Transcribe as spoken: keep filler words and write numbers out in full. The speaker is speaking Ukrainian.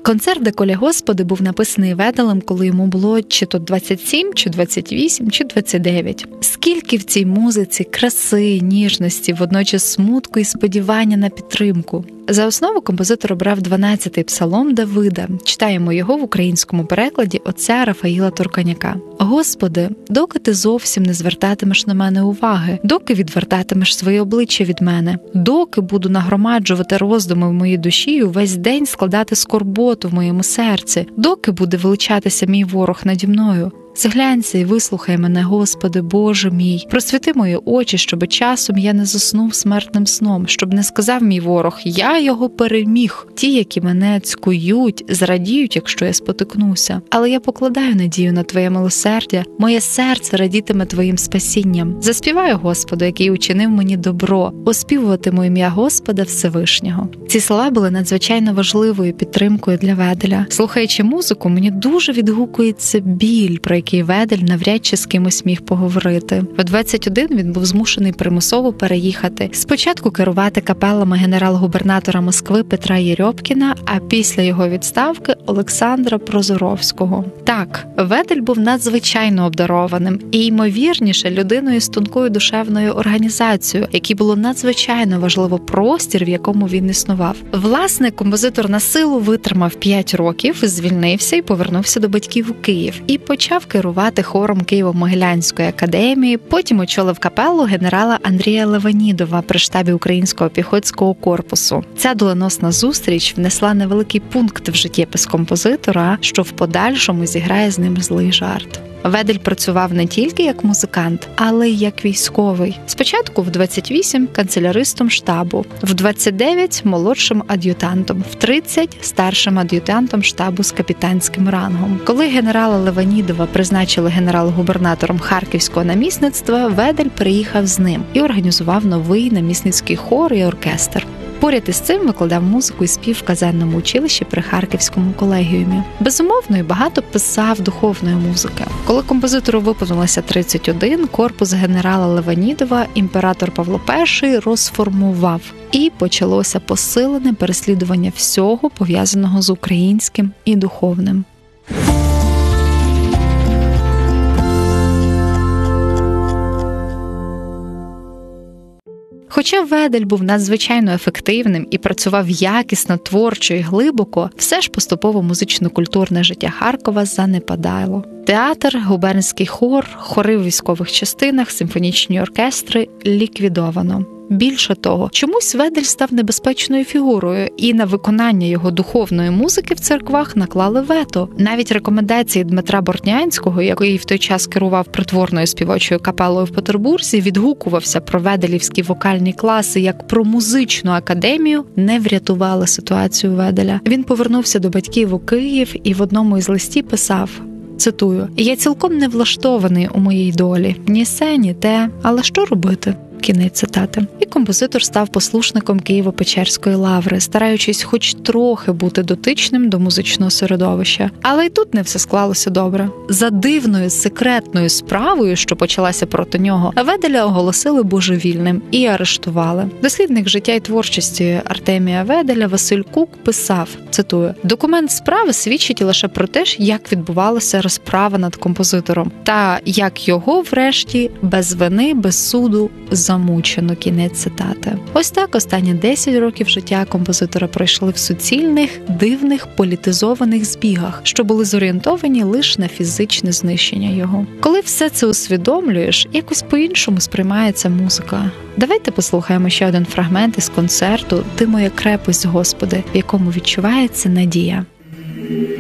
Концерт «Доколе Господи» був написаний Веделем, коли йому було чи то двадцять сім, чи двадцять вісім, чи двадцять дев'ять. Скільки в цій музиці краси, ніжності, водночас смутку і сподівання на підтримку. За основу композитор обрав дванадцятий псалом Давида. Читаємо його в українському перекладі отця Рафаїла Турканяка. «Господи, доки ти зовсім не звертатимеш на мене уваги, доки відвертатимеш своє обличчя від мене, доки буду нагромаджувати роздуми в моїй душі і увесь день складати скорботу в моєму серці, доки буде величатися мій ворог наді мною. Зглянься і вислухай мене, Господи, Боже мій. Просвіти мої очі, щоби часом я не заснув смертним сном, щоб не сказав мій ворог, я його переміг. Ті, які мене цькують, зрадіють, якщо я спотикнуся. Але я покладаю надію на Твоє милосердя, моє серце радітиме Твоїм спасінням. Заспіваю Господу, який учинив мені добро, оспівуватиму ім'я Господа Всевишнього». Ці слова були надзвичайно важливою підтримкою для Веделя. Слухаючи музику, мені дуже відгукується біль, про який Ведель навряд чи з кимось міг поговорити. У двадцять один він був змушений примусово переїхати. Спочатку керувати капелами генерал-губернатора Москви Петра Єрьопкіна, а після його відставки Олександра Прозоровського. Так, Ведель був надзвичайно обдарованим і, ймовірніше, людиною з тонкою душевною організацією, якій було надзвичайно важливо простір, в якому він існував. Власне, композитор на силу витримав п'ять років, звільнився і повернувся до батьків у Київ. І почав керувати хором Києво-Могилянської академії, потім очолив капелу генерала Андрія Леванідова при штабі Українського піхотського корпусу. Ця доленосна зустріч внесла невеликий пункт в життєпис композитора, що в подальшому зіграє з ним злий жарт. Ведель працював не тільки як музикант, але й як військовий. Спочатку в двадцять вісім – канцеляристом штабу, в двадцять дев'ять – молодшим ад'ютантом, в тридцять – старшим ад'ютантом штабу з капітанським рангом. Коли генерала Леванідова призначили генерал-губернатором Харківського намісництва, Ведель приїхав з ним і організував новий намісницький хор і оркестр. Поряд із цим викладав музику і спів в казенному училищі при Харківському колегіумі. Безумовно, і багато писав духовної музики. Коли композитору виповнилося тридцять один, корпус генерала Леванідова імператор Павло І розформував. І почалося посилене переслідування всього, пов'язаного з українським і духовним. Хоча Ведель був надзвичайно ефективним і працював якісно, творчо і глибоко, все ж поступово музично-культурне життя Харкова занепадало. Театр, губернський хор, хори в військових частинах, симфонічні оркестри ліквідовано. Більше того, чомусь Ведель став небезпечною фігурою, і на виконання його духовної музики в церквах наклали вето. Навіть рекомендації Дмитра Бортнянського, який в той час керував притворною співочою капелою в Петербурзі, відгукувався про веделівські вокальні класи як про музичну академію, не врятували ситуацію Веделя. Він повернувся до батьків у Київ і в одному із листів писав, цитую, «Я цілком не влаштований у моїй долі. Ні се, ні те, але що робити?» Кінець цитати. І композитор став послушником Києво-Печерської лаври, стараючись хоч трохи бути дотичним до музичного середовища. Але й тут не все склалося добре. За дивною секретною справою, що почалася проти нього, Веделя оголосили божевільним і арештували. Дослідник життя і творчості Артемія Веделя Василь Кук писав, цитую, «Документ справи свідчить лише про те, як відбувалася розправа над композитором, та як його, врешті, без вини, без суду, замучено». Кінець цитати. Ось так останні десять років життя композитора пройшли в суцільних, дивних, політизованих збігах, що були зорієнтовані лише на фізичне знищення його. Коли все це усвідомлюєш, якось по-іншому сприймається музика. Давайте послухаємо ще один фрагмент із концерту «Ти моя крепость, Господи», в якому відчувається надія.